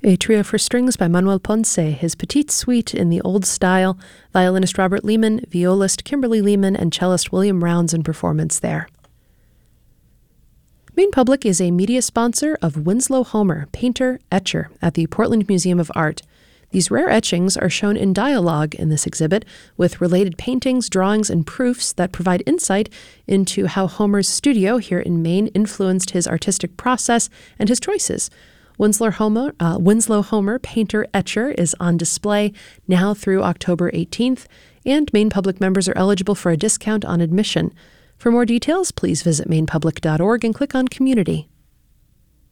A trio for strings by Manuel Ponce, his Petite Suite in the Old Style, violinist Robert Lehman, violist Kimberly Lehman, and cellist William Rounds in performance there. Maine Public is a media sponsor of Winslow Homer, painter, etcher, at the Portland Museum of Art. These rare etchings are shown in dialogue in this exhibit, with related paintings, drawings, and proofs that provide insight into how Homer's studio here in Maine influenced his artistic process and his choices. Winslow Homer Painter Etcher is on display now through October 18th, and Maine Public members are eligible for a discount on admission. For more details, please visit mainepublic.org and click on Community.